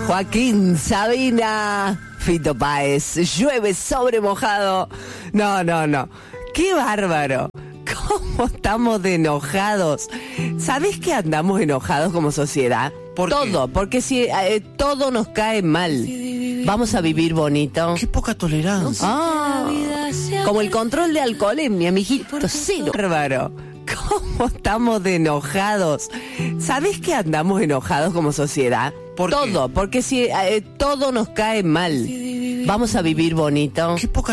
Joaquín Sabina, Fito Páez, llueve sobre mojado. No. ¡Qué bárbaro! ¿Cómo estamos de enojados? ¿Sabés que andamos enojados como sociedad? ¿Por todo, qué? porque si todo nos cae mal, vamos a vivir bonito. Qué poca tolerancia. Como el control de alcoholemia, mijito, cero. Bárbaro. ¿Cómo estamos de enojados? ¿Sabés que andamos enojados como sociedad? ¿Por qué? todo, porque si todo nos cae mal, vamos a vivir bonito. Qué poca